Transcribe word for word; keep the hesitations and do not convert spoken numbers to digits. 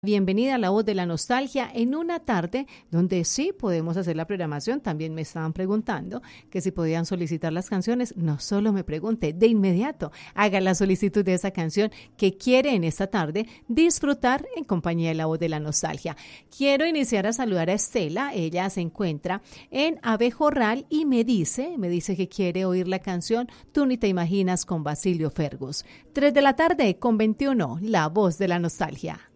Bienvenida a La Voz de la Nostalgia en una tarde donde sí podemos hacer la programación. También me estaban preguntando que si podían solicitar las canciones. No solo me pregunte, de inmediato haga la solicitud de esa canción que quiere en esta tarde disfrutar en compañía de La Voz de la Nostalgia. Quiero iniciar a saludar a Estela. Ella se encuentra en Abejorral y me dice, me dice que quiere oír la canción Tú ni te imaginas con Basilio Fergus. Tres de la tarde con veintiuno, La Voz de la Nostalgia.